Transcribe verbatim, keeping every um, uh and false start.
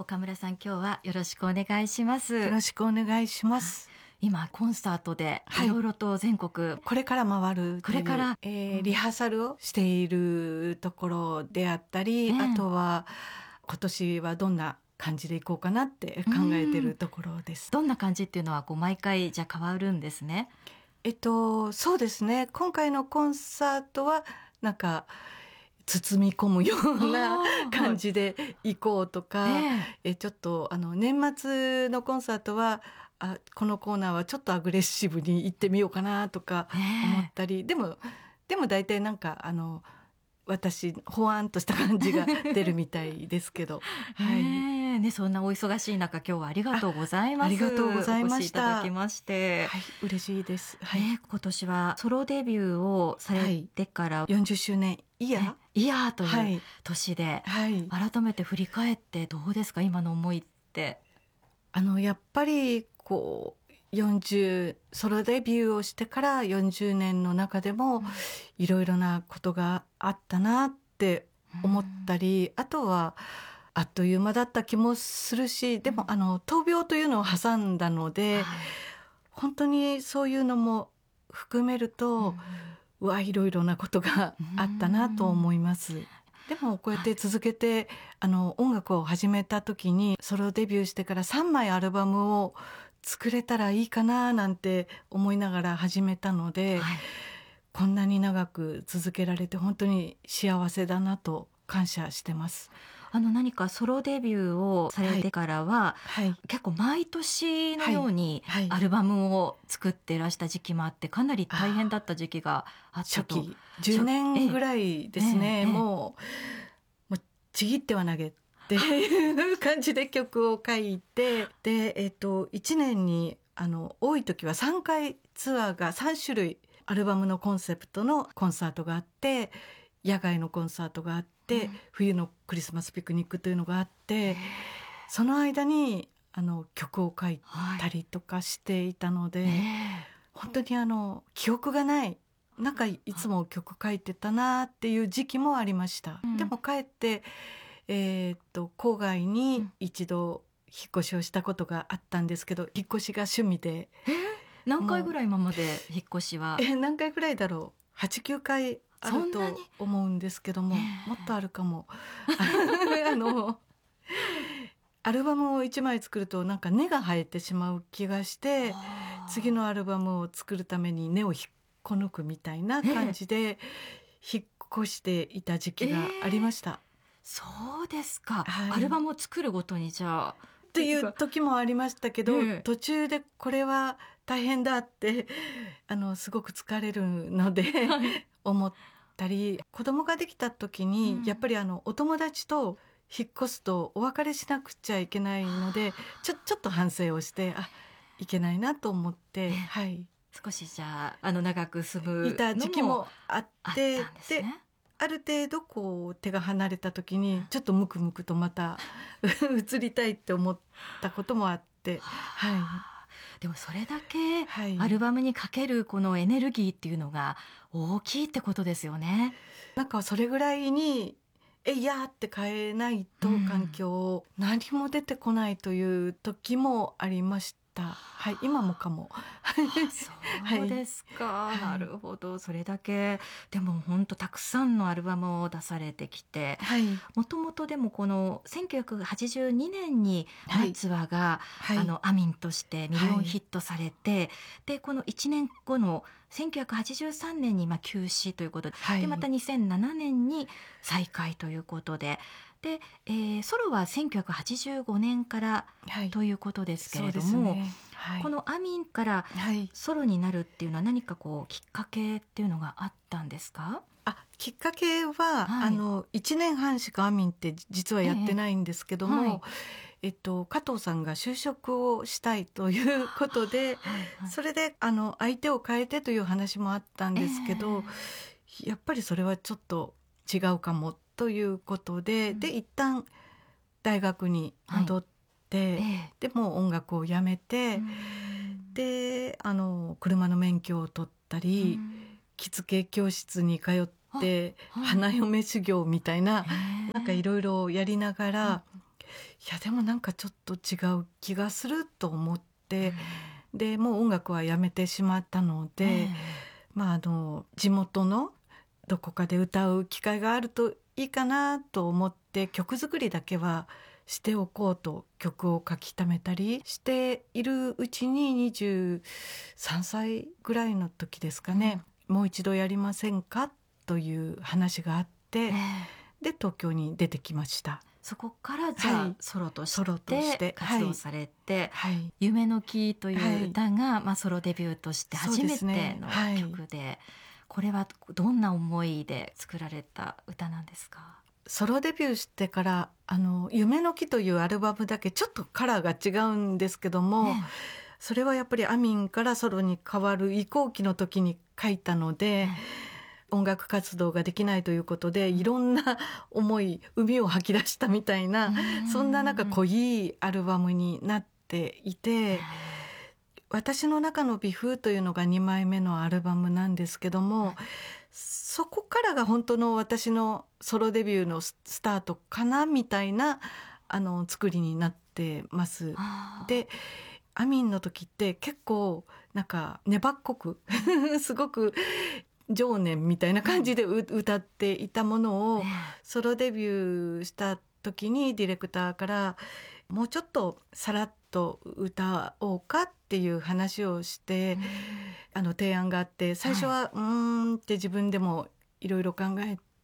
岡村さん、今日はよろしくお願いします。 よろしくお願いします。 今コンサートでいろいろと全国、はい、 これから回るこれから、 えー、リハーサルをしているところであったり、 うん、 あとは今年はどんな感じでいこうかなって考えているところです。 どんな感じっていうのはこう毎回じゃ変わるんですね。 えっとそうですね、今回のコンサートはなんか包み込むような感じで行こうとか、ええちょっとあの年末のコンサートはあこのコーナーはちょっとアグレッシブに行ってみようかなとか思ったり、えでもでも大体なんかあの私ほわんとした感じが出るみたいですけど、 はいね、そんなお忙しい中今日はありがとうございます。 ありがとうございました。お越しいただきまして、 はい、嬉しいです、はいね、今年はソロデビューをされてから、 はい、よんじゅっしゅうねんイヤー、 ね、イヤーという年で、はいはい、改めて振り返ってどうですか、今の思いって。 あのやっぱりこうよんじゅうソロデビューをしてからよんじゅうねんの中でもいろいろなことがあったなって思ったり、あとはあっという間だった気もするし、でもあの闘病というのを挟んだので、はい、本当にそういうのも含めると、うわいろいろなことがあったなと思います。でもこうやって続けて、はい、あの音楽を始めた時にソロデビューしてからさんまいアルバムを作れたらいいかななんて思いながら始めたので、はい、こんなに長く続けられて本当に幸せだなと感謝してます。 あの何かソロデビューをされてからは、はいはい、結構毎年のようにアルバムを作っていらした時期もあって、かなり大変だった時期があったと。 初期じゅうねんぐらいですね、ええええ、もう、もうちぎっては投げっていう感じで曲を書いて、で、えっと、いちねんにあの多い時はさんかいツアーがさんしゅるいアルバムのコンセプトのコンサートがあって、野外のコンサートがあって、うん、冬のクリスマスピクニックというのがあって、その間にあの曲を書いたりとかしていたので、はい、本当にあの記憶がないなんかいつも曲書いてたなっていう時期もありました、うん、でも帰って、えー、っと郊外に一度引っ越しをしたことがあったんですけど、引っ越しが趣味で、 えー、何回ぐらい今まで引っ越しはえ何回ぐらいだろう、はちきゅうかいあると思うんですけども、もっとあるかもあのアルバムをいちまい作るとなんか根が生えてしまう気がして、次のアルバムを作るために根を引っこ抜くみたいな感じで引っ越していた時期がありました、えー、 そうですか、 はい、 アルバムを作るごとにじゃあっていう時もありましたけど、えー、途中でこれは大変だってあのすごく疲れるので、はい、思ったり、子供ができた時に、うん、やっぱりあのお友達と引っ越すとお別れしなくちゃいけないので、ちょ、ちょっと反省をしてあいけないなと思って、ね、はい、 少しじゃあ、あの長く住むいた時期もあって、 あったんですね。 である程度こう手が離れた時にちょっとムクムクとまた移りたいって思ったこともあって、はい、 でもそれだけアルバムにかけるこのエネルギーっていうのが大きいってことですよね。 なんかそれぐらいにえいやーって変えないと環境、うん、何も出てこないという時もありました。はい、今もかも。 そうですか、はい、なるほど。それだけでも本当たくさんのアルバムを出されてきて、もともとでもこのせんきゅうひゃくはちじゅうにねんに夏はが、はい、あのアミンとしてミリオンヒットされて、はい、でこのいちねんごのせんきゅうひゃくはちじゅうさんねんにまあ休止ということで、はい、でまたにせんななねんに再開ということで、で、えー、ソロはせんきゅうひゃくはちじゅうごねんから、はい、ということですけれども、ね、はい、このアミンからソロになるっていうのは何かこうきっかけっていうのがあったんですか？ あ、きっかけは、はい、あのいちねんはんしかアミンって実はやってないんですけども、ええはい、えっと、加藤さんが就職をしたいということで、はいはい、それであの相手を変えてという話もあったんですけど、え、やっぱりそれはちょっと違うかもということで、うん、で一旦大学に戻って、はい、でも音楽をやめて、うん、であの車の免許を取ったり、うん、着付け教室に通って、はい、花嫁修行みたいな、なんかいろいろやりながら、 やでもなんかちょっと違う気がすると思って、うん、でもう音楽はやめてしまったので、えーまあ、あの地元のどこかで歌う機会があるといいかなと思って曲作りだけはしておこうと曲を書き溜めたりしているうちににじゅうさんさいぐらいの時ですかね、うん、もう一度やりませんかという話があって、えー、で東京に出てきました。 そこからじゃあ、はい、ソロとして活動されて、はいはい、夢の木という歌が、はいまあ、ソロデビューとして初めての曲 で, で、ねはい、これはどんな思いで作られた歌なんですか？ ソロデビューしてからあの夢の木というアルバムだけちょっとカラーが違うんですけども、ね、それはやっぱりアミンからソロに変わる移行期の時に書いたので、ね、音楽活動ができないということでいろんな思い海を吐き出したみたいな、そんななんか濃いアルバムになっていて、私の中の美風というのがにまいめのアルバムなんですけども、そこからが本当の私のソロデビューのスタートかなみたいなあの作りになってます。でアミンの時って結構なんか粘っこくすごく情念みたいな感じで歌っていたものをソロデビューした時にディレクターからもうちょっとさらっと歌おうかっていう話をして、うん、あの提案があって最初は、はい、うーんって自分でもいろいろ考え